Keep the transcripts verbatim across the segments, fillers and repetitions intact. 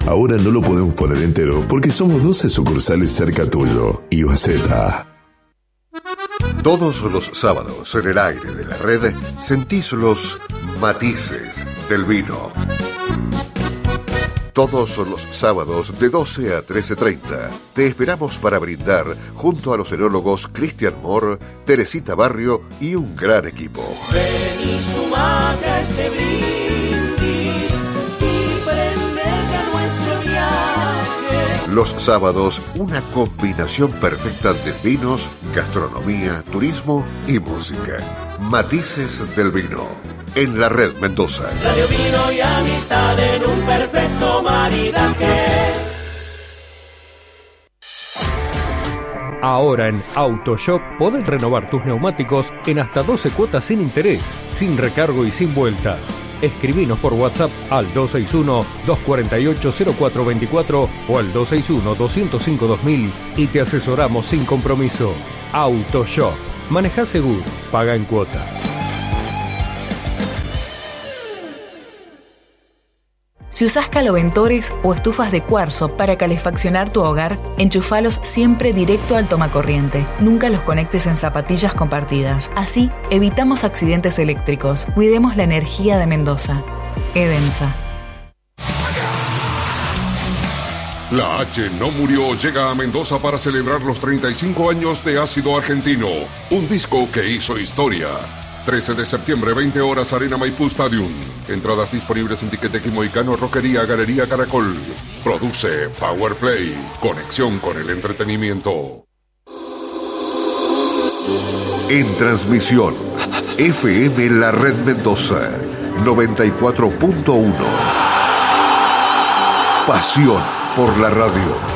Ahora no lo podemos poner entero porque somos doce sucursales cerca tuyo. Ibaceta. Todos los sábados en el aire de la red sentís los matices del vino. Todos los sábados de doce a trece treinta te esperamos para brindar junto a los enólogos Cristian Moore, Teresita Barrio y un gran equipo. Ven y sumate a este brindis y prendete a nuestro viaje. Los sábados, una combinación perfecta de vinos, gastronomía, turismo y música. Matices del vino. En la Red Mendoza. Radio, vino y amistad en un perfecto maridaje. Ahora en AutoShop podés renovar tus neumáticos en hasta doce cuotas sin interés, sin recargo y sin vuelta. Escribinos por WhatsApp al dos seis uno, dos cuatro ocho, cero cuatro dos cuatro o al dos seis uno, dos cero cinco, dos mil y te asesoramos sin compromiso. AutoShop. Manejá seguro, paga en cuotas. Si usás caloventores o estufas de cuarzo para calefaccionar tu hogar, enchufalos siempre directo al tomacorriente. Nunca los conectes en zapatillas compartidas. Así, evitamos accidentes eléctricos. Cuidemos la energía de Mendoza. Edemsa. La H no murió llega a Mendoza para celebrar los treinta y cinco años de Ácido Argentino. Un disco que hizo historia. trece de septiembre, veinte horas, Arena Maipú Stadium. Entradas disponibles en Tiqueteque Moicano, Roquería, Galería Caracol. Produce Power Play. Conexión con el entretenimiento. En transmisión, F M La Red Mendoza, noventa y cuatro punto uno. Pasión por la radio.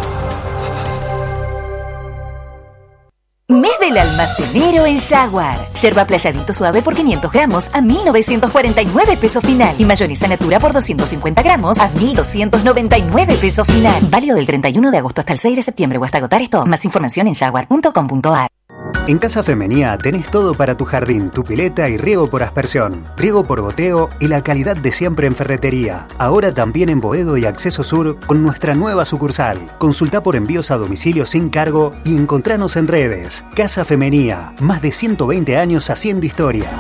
Mes del almacenero en Jaguar. Yerba playadito suave por quinientos gramos a mil novecientos cuarenta y nueve pesos final. Y mayonesa natura por doscientos cincuenta gramos a mil doscientos noventa y nueve pesos final. Válido del treinta y uno de agosto hasta el seis de septiembre o hasta agotar esto. Más información en jaguar punto com punto a r. En Casa Femenía tenés todo para tu jardín, tu pileta y riego por aspersión, riego por goteo y la calidad de siempre en ferretería. Ahora también en Boedo y Acceso Sur con nuestra nueva sucursal. Consultá por envíos a domicilio sin cargo y encontranos en redes. Casa Femenía, más de ciento veinte años haciendo historia.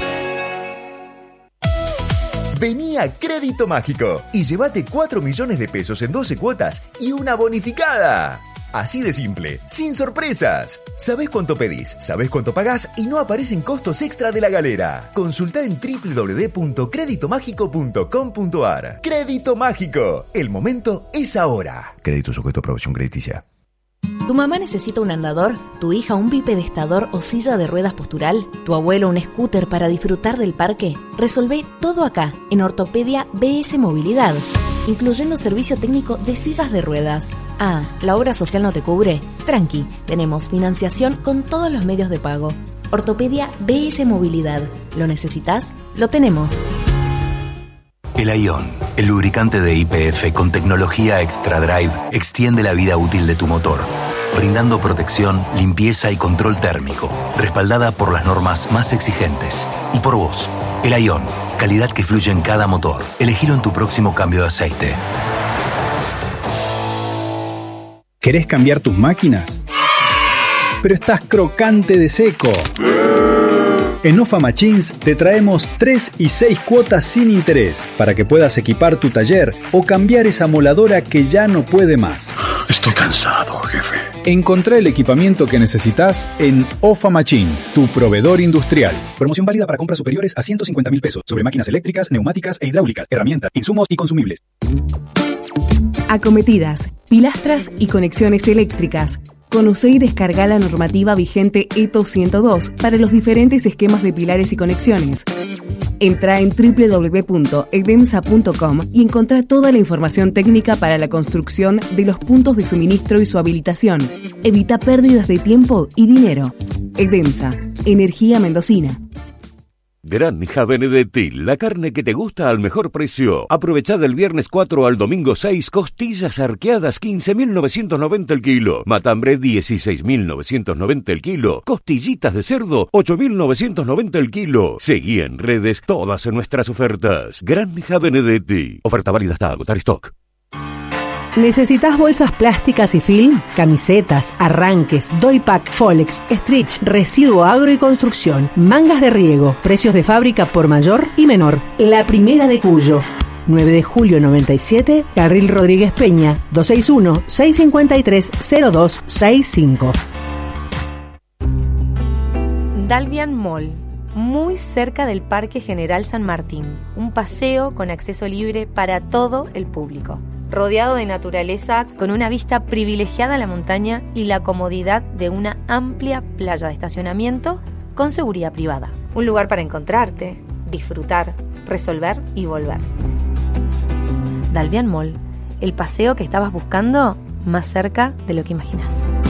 Vení a Crédito Mágico y llévate cuatro millones de pesos en doce cuotas y una bonificada. Así de simple, sin sorpresas. Sabés cuánto pedís, sabés cuánto pagás y no aparecen costos extra de la galera. Consultá en doble u doble u doble u punto crédito mágico punto com punto a r. Crédito Mágico. El momento es ahora. Crédito sujeto a aprobación crediticia. ¿Tu mamá necesita un andador? ¿Tu hija un bipedestador o silla de ruedas postural? ¿Tu abuelo un scooter para disfrutar del parque? Resolvé todo acá, en Ortopedia B S Movilidad, incluyendo servicio técnico de sillas de ruedas. Ah, ¿la obra social no te cubre? Tranqui, tenemos financiación con todos los medios de pago. Ortopedia B S Movilidad. ¿Lo necesitas? Lo tenemos. El Ion, el lubricante de Y P F con tecnología Extra Drive, extiende la vida útil de tu motor, brindando protección, limpieza y control térmico, respaldada por las normas más exigentes. Y por vos, el Ion, calidad que fluye en cada motor. Elegilo en tu próximo cambio de aceite. ¿Querés cambiar tus máquinas? Pero estás crocante de seco. En Ofa Machines te traemos tres y seis cuotas sin interés para que puedas equipar tu taller o cambiar esa moladora que ya no puede más. Estoy cansado, jefe. Encontrá el equipamiento que necesitas en Ofa Machines, tu proveedor industrial. Promoción válida para compras superiores a ciento cincuenta mil pesos sobre máquinas eléctricas, neumáticas e hidráulicas, herramientas, insumos y consumibles. Acometidas, pilastras y conexiones eléctricas. Conoce y descarga la normativa vigente E T O ciento dos para los diferentes esquemas de pilares y conexiones. Entra en doble u doble u doble u punto edemsa punto com y encontrá toda la información técnica para la construcción de los puntos de suministro y su habilitación. Evita pérdidas de tiempo y dinero. Edemsa, energía mendocina. Granja Benedetti, la carne que te gusta al mejor precio. Aprovechá del viernes cuatro al domingo seis, costillas arqueadas quince mil novecientos noventa el kilo, matambre dieciséis mil novecientos noventa el kilo, costillitas de cerdo ocho mil novecientos noventa el kilo. Seguí en redes todas nuestras ofertas. Granja Benedetti, oferta válida hasta agotar stock. ¿Necesitas bolsas plásticas y film? Camisetas, arranques, doypack, folex, stretch, residuo agro y construcción, mangas de riego, precios de fábrica por mayor y menor. La Primera de Cuyo. nueve de julio noventa y siete, Carril Rodríguez Peña, dos seis uno, seis cinco tres, cero dos seis cinco. Dalvian Mall, muy cerca del Parque General San Martín. Un paseo con acceso libre para todo el público. Rodeado de naturaleza, con una vista privilegiada a la montaña y la comodidad de una amplia playa de estacionamiento con seguridad privada. Un lugar para encontrarte, disfrutar, resolver y volver. Dalvian Mall, el paseo que estabas buscando más cerca de lo que imaginas.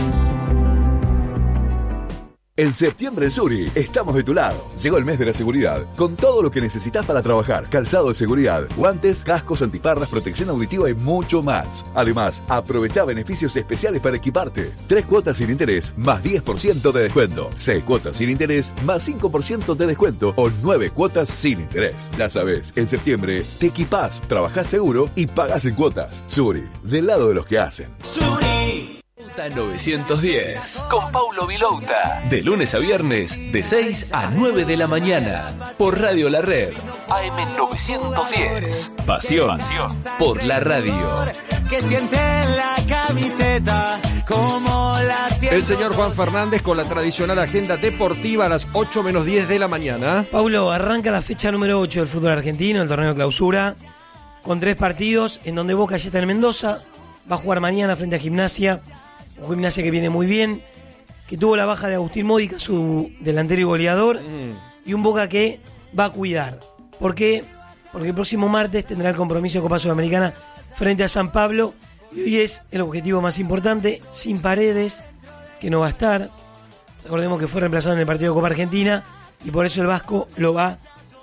En septiembre en Suri estamos de tu lado. Llegó el mes de la seguridad, con todo lo que necesitas para trabajar. Calzado de seguridad, guantes, cascos, antiparras, protección auditiva y mucho más. Además, aprovecha beneficios especiales para equiparte. Tres cuotas sin interés, más diez por ciento de descuento. Seis cuotas sin interés, más cinco por ciento de descuento. O nueve cuotas sin interés. Ya sabes, en septiembre te equipás, trabajás seguro y pagás en cuotas. Suri, del lado de los que hacen. Suri. novecientos diez con Paulo Vilouta, de lunes a viernes de seis a nueve de la mañana por Radio La Red A M novecientos diez. Pasión, Pasión por la radio. Que siente la camiseta como la El señor Juan Fernández con la tradicional agenda deportiva a las ocho menos diez de la mañana. Paulo, arranca la fecha número ocho del fútbol argentino, el torneo de clausura, con tres partidos en donde Boca ya está en Mendoza, va a jugar mañana frente a Gimnasia. Un Gimnasia que viene muy bien, que tuvo la baja de Agustín Módica, su delantero y goleador, mm. y un Boca que va a cuidar. ¿Por qué? Porque el próximo martes tendrá el compromiso de Copa Sudamericana frente a San Pablo, y hoy es el objetivo más importante, sin Paredes, que no va a estar. Recordemos que fue reemplazado en el partido de Copa Argentina, y por eso el Vasco lo va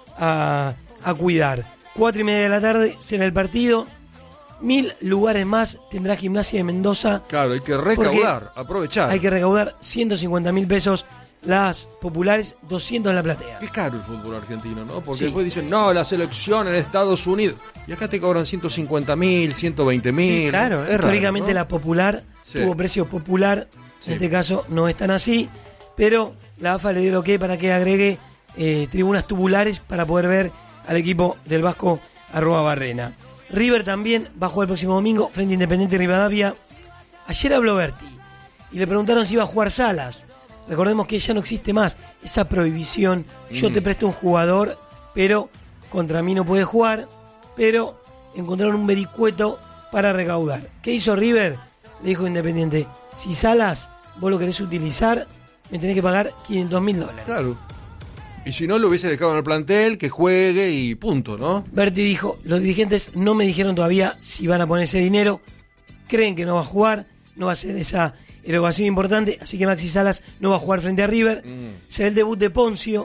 a, a cuidar. Cuatro y media de la tarde será el partido. Mil lugares más tendrá Gimnasia de Mendoza. Claro, hay que recaudar, aprovechar. Hay que recaudar ciento cincuenta mil pesos las populares, doscientos en la platea. Qué caro el fútbol argentino, ¿no? Porque sí. Después dicen, no, la selección en Estados Unidos. Y acá te cobran ciento cincuenta mil, ciento veinte mil. Sí, claro. Es históricamente raro, ¿no? La popular sí. tuvo precio popular. Sí. En este caso no es tan así. Pero la A F A le dio lo que para que agregue eh, tribunas tubulares para poder ver al equipo del Vasco arroba Barrena. River también va a jugar el próximo domingo frente a Independiente Rivadavia. Ayer habló Berti y le preguntaron si iba a jugar Salas. Recordemos que ya no existe más esa prohibición. Mm. Yo te presto un jugador, pero contra mí no puede jugar. Pero encontraron un vericueto para recaudar. ¿Qué hizo River? Le dijo Independiente, si Salas vos lo querés utilizar, me tenés que pagar quinientos mil dólares. Claro. Y si no, lo hubiese dejado en el plantel, que juegue y punto, ¿no? Berti dijo, los dirigentes no me dijeron todavía si van a poner ese dinero, creen que no va a jugar, no va a ser esa erogación importante, así que Maxi Salas no va a jugar frente a River. Mm. Será el debut de Poncio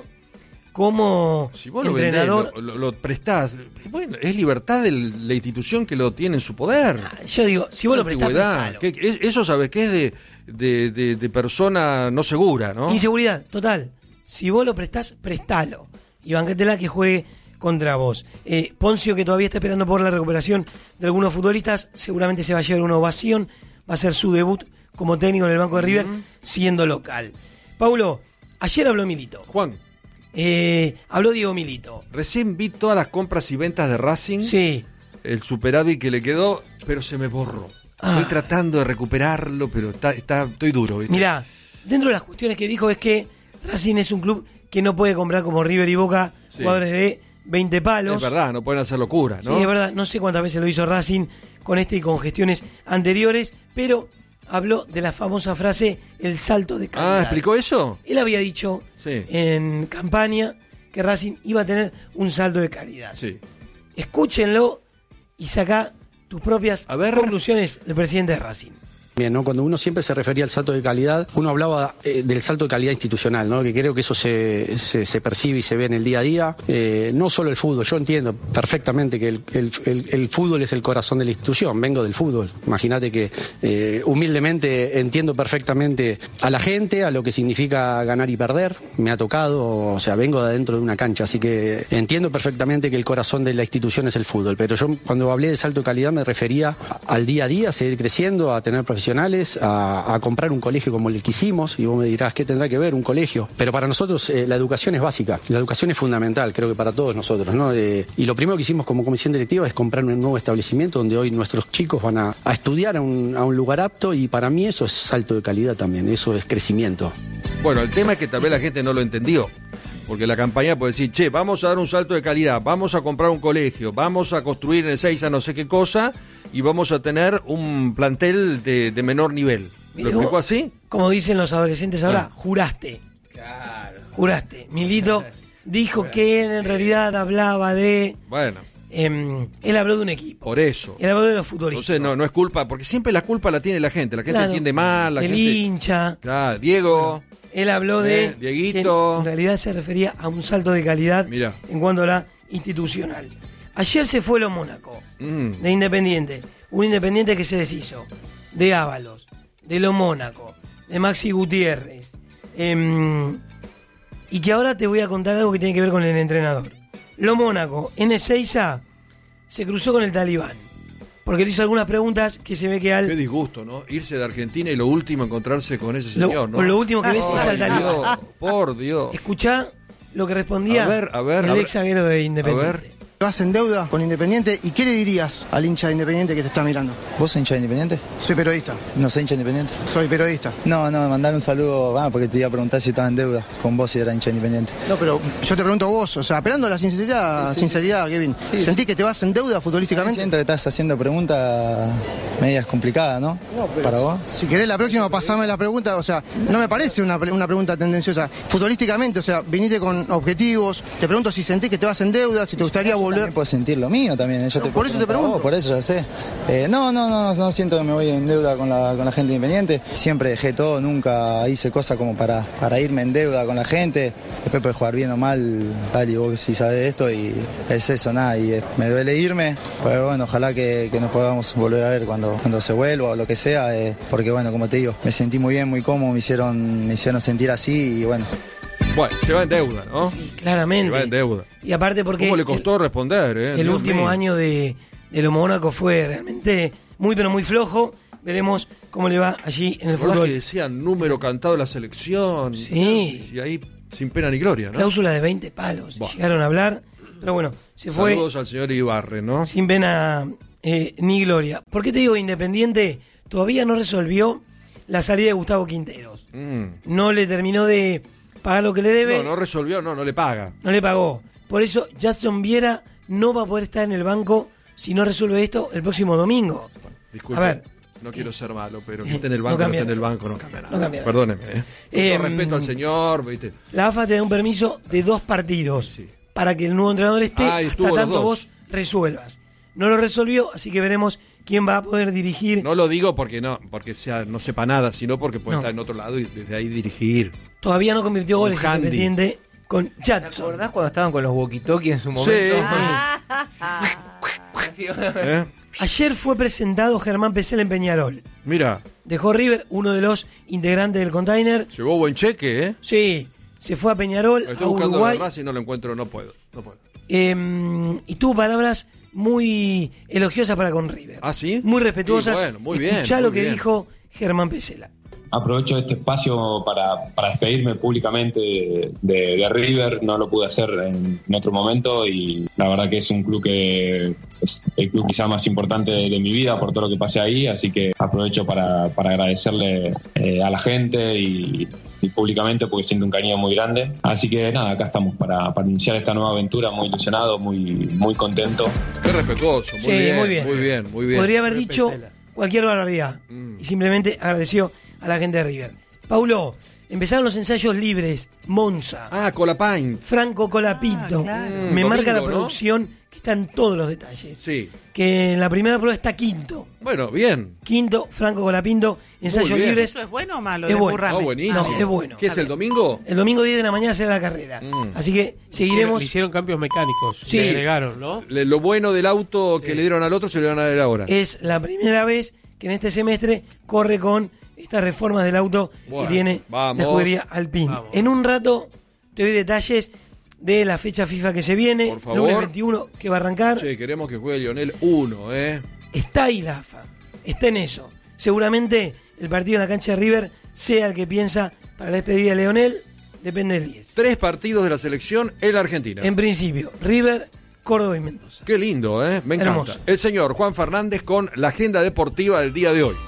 como si vos entrenador. Lo, vendés, lo, lo prestás, bueno, es libertad de la institución que lo tiene en su poder. Ah, yo digo, si vos lo prestás, prestalo. Que, que, eso sabes que es de, de, de, de persona no segura, ¿no? Inseguridad, total. Si vos lo prestás, prestalo. Y banquetela que juegue contra vos. Eh, Poncio, que todavía está esperando por la recuperación de algunos futbolistas, seguramente se va a llevar una ovación. Va a ser su debut como técnico en el banco de River, uh-huh. siendo local. Paulo, ayer habló Milito. Juan. Eh, habló Diego Milito. Recién vi todas las compras y ventas de Racing. Sí. El superávit que le quedó, pero se me borró. Ah. Estoy tratando de recuperarlo, pero está, está, estoy duro. ¿viste? Mirá, dentro de las cuestiones que dijo es que Racing es un club que no puede comprar como River y Boca sí. jugadores de veinte palos. Es verdad, no pueden hacer locura, ¿no? Sí, es verdad. No sé cuántas veces lo hizo Racing con este y con gestiones anteriores, pero habló de la famosa frase, el salto de calidad. Ah, ¿explicó eso? Él había dicho sí. en campaña que Racing iba a tener un salto de calidad. Sí. Escúchenlo y sacá tus propias a ver. conclusiones del presidente de Racing. Bien, ¿no? Cuando uno siempre se refería al salto de calidad, uno hablaba eh, del salto de calidad institucional, ¿no? Que creo que eso se, se, se percibe y se ve en el día a día. Eh, no solo el fútbol, yo entiendo perfectamente que el, el, el, el fútbol es el corazón de la institución, vengo del fútbol. Imagínate que eh, humildemente entiendo perfectamente a la gente, a lo que significa ganar y perder. Me ha tocado, o sea, vengo de adentro de una cancha, así que entiendo perfectamente que el corazón de la institución es el fútbol. Pero yo cuando hablé de salto de calidad me refería al día a día, a seguir creciendo, a tener profesionales. A, a comprar un colegio como el que hicimos, y vos me dirás, ¿qué tendrá que ver un colegio? Pero para nosotros eh, la educación es básica, la educación es fundamental, creo que para todos nosotros, ¿no? Eh, y lo primero que hicimos como comisión directiva es comprar un nuevo establecimiento donde hoy nuestros chicos van a, a estudiar a un, a un lugar apto, y para mí eso es salto de calidad también, eso es crecimiento. Bueno, el tema es que tal vez la gente no lo entendió. Porque la campaña puede decir, che, vamos a dar un salto de calidad, vamos a comprar un colegio, vamos a construir en Ezeiza no sé qué cosa y vamos a tener un plantel de, de menor nivel. ¿Lo explicó así? Como dicen los adolescentes ahora, ah. juraste. Claro. Juraste. Milito dijo que él en realidad hablaba de... Bueno. Eh, él habló de un equipo. Por eso. Él habló de los futbolistas. Entonces no, no es culpa, porque siempre la culpa la tiene la gente. La gente claro. entiende mal, la el gente... hincha. Claro, Diego... Bueno. Él habló de eh, Dieguito. Que en realidad se refería a un salto de calidad Mirá. en cuanto a la institucional. Ayer se fue lo Mónaco, mm. de Independiente. Un Independiente que se deshizo de Ábalos, de lo Mónaco, de Maxi Gutiérrez. Eh, y que ahora te voy a contar algo que tiene que ver con el entrenador. Lo Mónaco, en Ezeiza, se cruzó con el Talibán. Porque le hizo algunas preguntas que se ve que al... Qué disgusto, ¿no? Irse de Argentina y lo último encontrarse con ese señor, lo, ¿no? Lo último que ves Ay, es al Talibán. Dios, por Dios. Escuchá lo que respondía a ver, a ver, el a ver. ex zaguero de Independiente. A ver. Vas en deuda con Independiente, ¿y qué le dirías al hincha de Independiente que te está mirando? ¿Vos sos hincha de Independiente? Soy periodista. ¿No soy hincha de Independiente? Soy periodista. No, no, me mandaron un saludo, ah, porque te iba a preguntar si estaba en deuda con vos si era hincha de Independiente. No, pero yo te pregunto a vos, o sea, apelando a la sinceridad, sí, sí, sinceridad, Kevin, sí, ¿sentís sí. que te vas en deuda futbolísticamente? Siento que estás haciendo preguntas medias complicadas, ¿no? No, pero para vos. Si querés la próxima pasarme la pregunta, o sea, no me parece una, una pregunta tendenciosa. Futbolísticamente, o sea, viniste con objetivos, te pregunto si sentís que te vas en deuda, si te gustaría yo volver... Puedo sentirlo mío también. Yo no, te por eso te pregunto. Vos, por eso ya sé. Eh, no, no, no, no, no siento que me voy en deuda con la, con la gente Independiente. Siempre dejé todo, nunca hice cosas como para, para irme en deuda con la gente. Después puede jugar bien o mal, tal, y vos sí sabés de esto, y es eso, nada. Y eh, me duele irme, pero bueno, ojalá que, que nos podamos volver a ver cuando, cuando se vuelva o lo que sea, eh, porque bueno, como te digo, me sentí muy bien, muy cómodo, me hicieron, me hicieron sentir así y bueno. Bueno, se va en deuda, ¿no? Sí, claramente. Se va en deuda. Y aparte porque... ¿Cómo le costó el, responder, eh? El Dios último mío. año de, de lo Mónaco fue realmente muy, pero muy flojo. Veremos cómo le va allí en el fútbol. Que decían número cantado de la selección. Sí. Y ahí sin pena ni gloria, ¿no? Cláusula de veinte palos. Bah. Llegaron a hablar, pero bueno, se Saludos fue... Saludos al señor Ibarre, ¿no? Sin pena eh, ni gloria. ¿Por qué te digo Independiente? Todavía no resolvió la salida de Gustavo Quinteros. Mm. No le terminó de... pagar lo que le debe. No, no resolvió, no, no le paga. No le pagó. Por eso Jason Viera no va a poder estar en el banco si no resuelve esto el próximo domingo. Disculpe, a ver, no quiero ser malo, pero que esté en el banco, no, no esté en el banco, no cambia nada. No cambia nada. Perdóneme. Eh. eh respeto al señor, ¿viste? La A F A te da un permiso de dos partidos sí. para que el nuevo entrenador esté ah, hasta tanto vos resuelvas. No lo resolvió, así que veremos quién va a poder dirigir. No lo digo porque no porque sea no sepa nada, sino porque puede no. estar en otro lado y desde ahí dirigir. Todavía no convirtió goles Independiente con Jackson. ¿Te acordás cuando estaban con los walkie-talkie en su momento? Sí. ¿Eh? Ayer fue presentado Germán Pesela en Peñarol. Mira. Dejó River, uno de los integrantes del container. Llevó buen cheque, ¿eh? Sí. Se fue a Peñarol, Estoy a buscando Uruguay. la raza y no lo encuentro, no puedo. No puedo. Eh, y tuvo palabras muy elogiosas para con River. ¿Ah, sí? Muy respetuosas. Sí, bueno, muy bien. Escuchá muy lo que bien. dijo Germán Pesela. Aprovecho este espacio para, para despedirme públicamente de, de, de River. No lo pude hacer en, en otro momento y la verdad que es un club que es el club quizá más importante de, de mi vida por todo lo que pasé ahí, así que aprovecho para, para agradecerle eh, a la gente y, y públicamente porque siento un cariño muy grande. Así que nada, acá estamos para, para iniciar esta nueva aventura, muy ilusionado, muy, muy contento. Qué respetuoso, muy, sí, bien, muy bien, muy bien, muy bien. Podría haber dicho cualquier barbaridad mm. y simplemente agradeció a la gente de River. Paulo, empezaron los ensayos libres. Monza. Ah, Colapine. Franco Colapinto. Ah, claro. Me mm, marca domingo, la producción ¿no? que están todos los detalles. Sí. Que en la primera prueba está quinto. Bueno, bien. Quinto, Franco Colapinto, ensayos bien. libres. ¿Eso es bueno o malo? Es de bueno. Burrame? Oh, buenísimo. No, es bueno. ¿Qué es el domingo? El domingo diez de la mañana será la carrera. Mm. Así que seguiremos. Le hicieron cambios mecánicos. Sí. Le agregaron, ¿no? Le- Lo bueno del auto que le dieron al otro se le van a dar ahora. Es la primera vez que en este semestre corre con estas reformas del auto Bueno, que tiene vamos. la escudería Alpine. Vamos. En un rato te doy detalles de la fecha FIFA que se viene, Por favor. lunes veintiuno que va a arrancar. Che, queremos que juegue Lionel uno, ¿eh? Está ahí la A F A, está en eso. Seguramente el partido en la cancha de River sea el que piensa para la despedida de Leonel, depende del diez. Tres partidos de la selección en la Argentina. En principio, River, Córdoba y Mendoza. Qué lindo, ¿eh? Me encanta. Hermoso. El señor Juan Fernández con la agenda deportiva del día de hoy.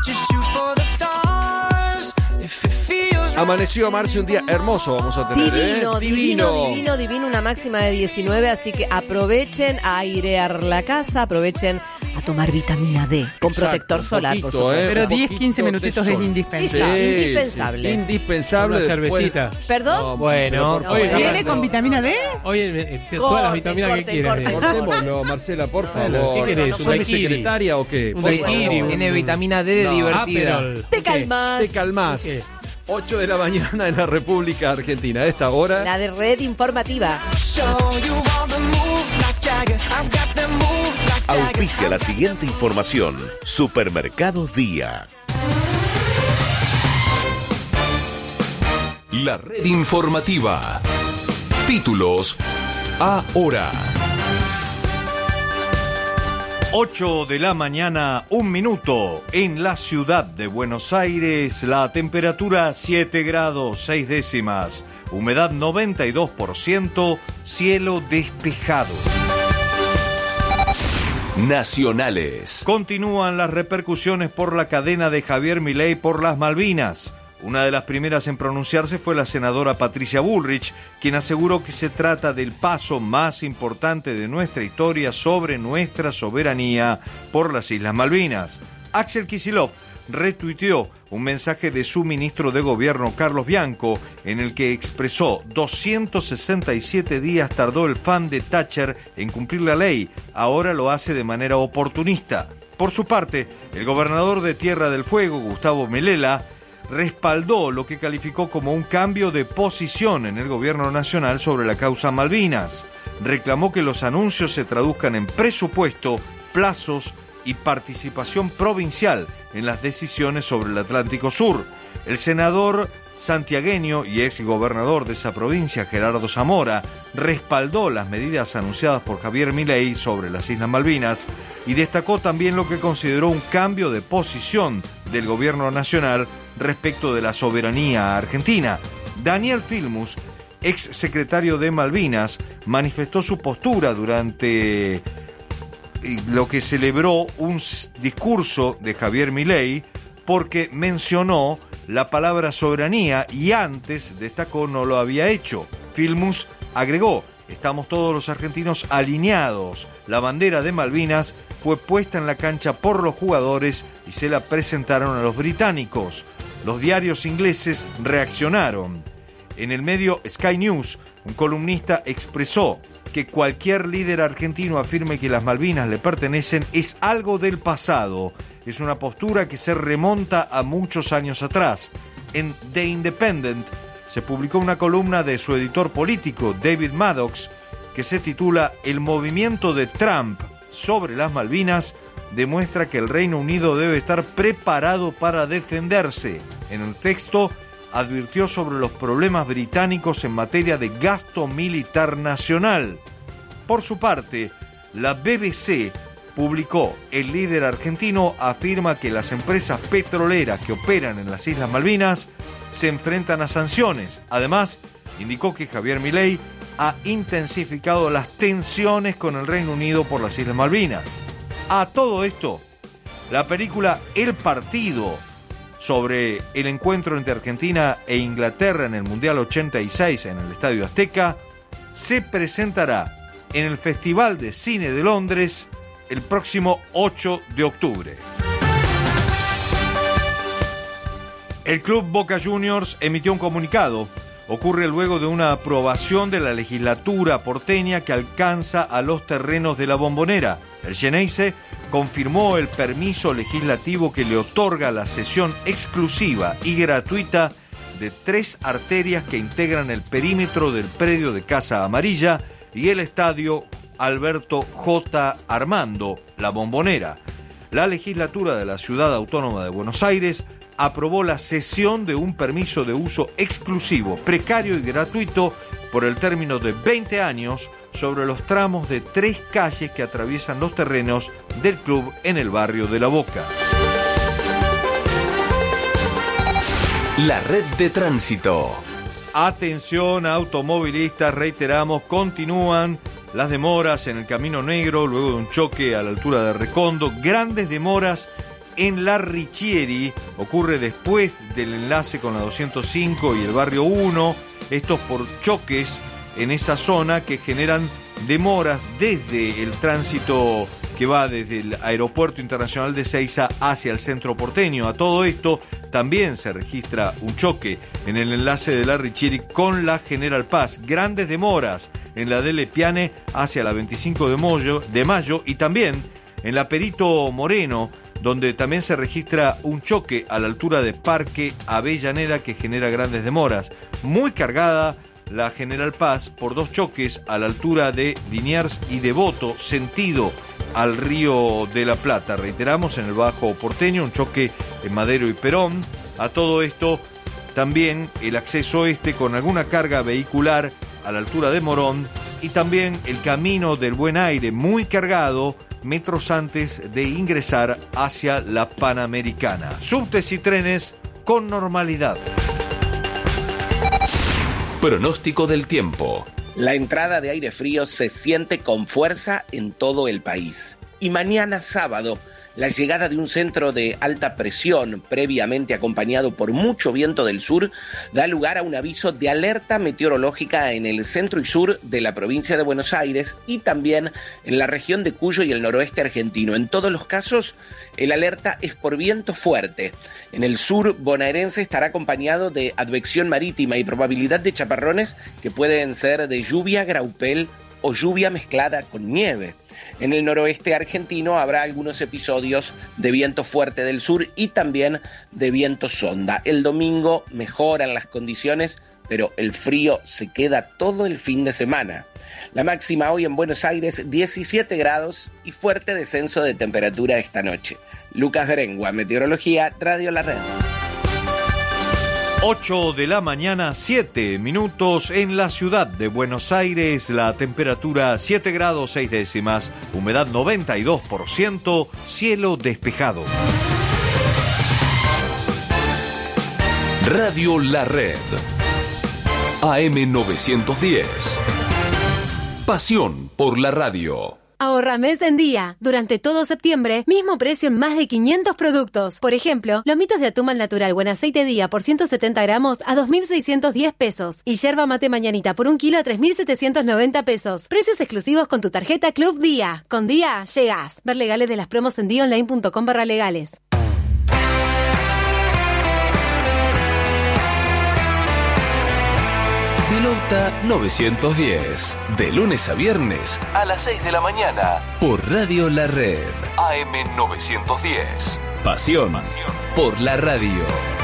Amaneció amarse un día hermoso, vamos a tener, Divino, ¿eh? divino, divino, divino, una máxima de diecinueve, así que aprovechen a airear la casa, aprovechen a tomar vitamina D con Exacto, protector un solar, poquito, por supuesto. ¿eh? Pero Un diez, poquito quince de minutitos es sol. indispensable. Sí, indispensable. sí, indispensable. Una después- cervecita. ¿Perdón? No, Bueno, pero por oye, favor. ¿Viene Fernando. con vitamina D? Oye, eh, todas las vitaminas corten, que quieras. corten, eh. corten. Cortémoslo, Marcela, por Bueno, favor. ¿qué querés? ¿Sos ¿Un mi daiquiri? secretaria o qué? Un Por daiquiri, favor. un- Tiene vitamina D de No. divertida. Aperol. Te ¿Qué? calmas. Te calmás. ¿Qué? ocho de la mañana en la República Argentina. A esta hora. La de red informativa. Auspicia la siguiente información. Supermercados Día. La red informativa. Títulos ahora. ocho de la mañana, un minuto. En la ciudad de Buenos Aires, la temperatura siete grados seis décimas. Humedad noventa y dos por ciento. Cielo despejado. Nacionales. Continúan las repercusiones por la cadena de Javier Milei por las Malvinas. Una de las primeras en pronunciarse fue la senadora Patricia Bullrich, quien aseguró que se trata del paso más importante de nuestra historia sobre nuestra soberanía por las Islas Malvinas. Axel Kicillof retuiteó un mensaje de su ministro de Gobierno, Carlos Bianco, en el que expresó doscientos sesenta y siete días tardó el fan de Thatcher en cumplir la ley, ahora lo hace de manera oportunista. Por su parte, el gobernador de Tierra del Fuego, Gustavo Melella, respaldó lo que calificó como un cambio de posición en el gobierno nacional sobre la causa Malvinas. Reclamó que los anuncios se traduzcan en presupuesto, plazos y participación provincial en las decisiones sobre el Atlántico Sur. El senador santiagueño y ex gobernador de esa provincia, Gerardo Zamora, respaldó las medidas anunciadas por Javier Milei sobre las Islas Malvinas y destacó también lo que consideró un cambio de posición del gobierno nacional respecto de la soberanía argentina. Daniel Filmus, ex secretario de Malvinas, manifestó su postura durante lo que celebró un discurso de Javier Milei porque mencionó la palabra soberanía y antes, destacó, no lo había hecho. Filmus agregó: estamos todos los argentinos alineados. La bandera de Malvinas fue puesta en la cancha por los jugadores y se la presentaron a los británicos. Los diarios ingleses reaccionaron. En el medio Sky News, un columnista expresó que cualquier líder argentino afirme que las Malvinas le pertenecen es algo del pasado. Es una postura que se remonta a muchos años atrás. En The Independent se publicó una columna de su editor político, David Maddox, que se titula El movimiento de Trump sobre las Malvinas demuestra que el Reino Unido debe estar preparado para defenderse. En el texto advirtió sobre los problemas británicos en materia de gasto militar nacional. Por su parte, la B B C publicó: el líder argentino afirma que las empresas petroleras que operan en las Islas Malvinas se enfrentan a sanciones. Además, indicó que Javier Milei ha intensificado las tensiones con el Reino Unido por las Islas Malvinas. A todo esto, la película El Partido, sobre el encuentro entre Argentina e Inglaterra en el Mundial ochenta y seis en el Estadio Azteca, se presentará en el Festival de Cine de Londres el próximo ocho de octubre. El club Boca Juniors emitió un comunicado ocurre luego de una aprobación de la legislatura porteña que alcanza a los terrenos de la Bombonera. El Xeneize confirmó el permiso legislativo que le otorga la cesión exclusiva y gratuita de tres arterias que integran el perímetro del predio de Casa Amarilla y el estadio Alberto J. Armando, la Bombonera. La legislatura de la Ciudad Autónoma de Buenos Aires aprobó la cesión de un permiso de uso exclusivo, precario y gratuito por el término de veinte años sobre los tramos de tres calles que atraviesan los terrenos del club en el barrio de La Boca. La red de tránsito. Atención automovilistas, reiteramos, continúan las demoras en el Camino Negro luego de un choque a la altura de Recondo. Grandes demoras en la Richieri, ocurre después del enlace con la doscientos cinco y el barrio uno, estos por choques en esa zona que generan demoras desde el tránsito que va desde el Aeropuerto Internacional de Ezeiza hacia el centro porteño. A todo esto también se registra un choque en el enlace de la Richieri con la General Paz. Grandes demoras en la Delle Piane hacia la veinticinco de mayo, de mayo y también en la Perito Moreno, donde también se registra un choque a la altura de Parque Avellaneda que genera grandes demoras. Muy cargada la General Paz por dos choques a la altura de Liniers y Devoto, sentido al Río de la Plata. Reiteramos, en el Bajo Porteño, un choque en Madero y Perón. A todo esto, también el acceso este con alguna carga vehicular a la altura de Morón y también el Camino del Buen Aire muy cargado metros antes de ingresar hacia la Panamericana. Subtes y trenes con normalidad. Pronóstico del tiempo. La entrada de aire frío se siente con fuerza en todo el país. Y mañana sábado, la llegada de un centro de alta presión, previamente acompañado por mucho viento del sur, da lugar a un aviso de alerta meteorológica en el centro y sur de la provincia de Buenos Aires y también en la región de Cuyo y el noroeste argentino. En todos los casos, el alerta es por viento fuerte. En el sur bonaerense estará acompañado de advección marítima y probabilidad de chaparrones que pueden ser de lluvia, graupel o lluvia mezclada con nieve. En el noroeste argentino habrá algunos episodios de viento fuerte del sur y también de viento sonda. El domingo mejoran las condiciones, pero el frío se queda todo el fin de semana. La máxima hoy en Buenos Aires, diecisiete grados y fuerte descenso de temperatura esta noche. Lucas Berengua, Meteorología, Radio La Red. ocho de la mañana, siete minutos en la ciudad de Buenos Aires. La temperatura siete grados seis décimas, humedad noventa y dos por ciento, cielo despejado. Radio La Red. A M novecientos diez. Pasión por la radio. Ahorra mes en día. Durante todo septiembre, mismo precio en más de quinientos productos. Por ejemplo, lomitos de atún al natural buen aceite día por ciento setenta gramos a dos mil seiscientos diez pesos. Y yerba mate mañanita por un kilo a tres mil setecientos noventa pesos. Precios exclusivos con tu tarjeta Club Día. Con Día, llegás. Ver legales de las promos en dionline punto com barra legales. Vilouta novecientos diez. De lunes a viernes a las seis de la mañana. Por Radio La Red. A M novecientos diez. Pasión por la radio.